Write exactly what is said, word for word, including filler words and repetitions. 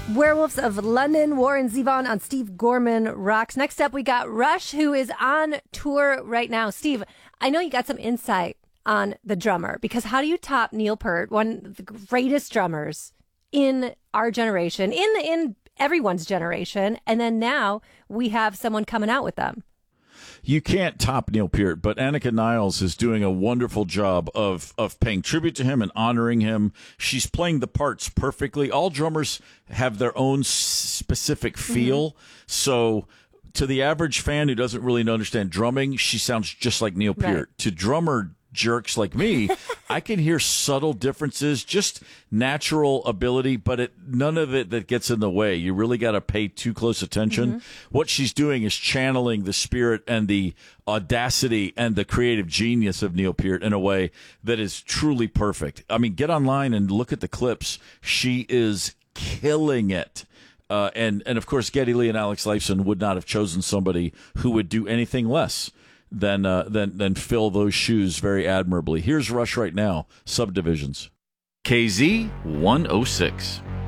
Werewolves of London, Warren Zevon on Steve Gorman Rocks. Next up, we got Rush, who is on tour right now. Steve, I know you got some insight on the drummer, because how do you top Neil Peart, one of the greatest drummers in our generation, in in everyone's generation, and then now we have someone coming out with them? You can't top Neil Peart, but Annika Niles is doing a wonderful job of of paying tribute to him and honoring him. She's playing the parts perfectly. All drummers have their own specific feel. Mm-hmm. So to the average fan who doesn't really understand drumming, she sounds just like Neil Peart. Right. To drummer jerks like me, I can hear subtle differences, just natural ability, but it, none of it that gets in the way. You really got to pay too close attention. Mm-hmm. What she's doing is channeling the spirit and the audacity and the creative genius of Neil Peart in a way that is truly perfect. I mean, get online and look at the clips. She is killing it. Uh, and, and of course, Geddy Lee and Alex Lifeson would not have chosen somebody who would do anything less than uh, than than fill those shoes very admirably. Here's Rush right now, Subdivisions. K Z one oh six.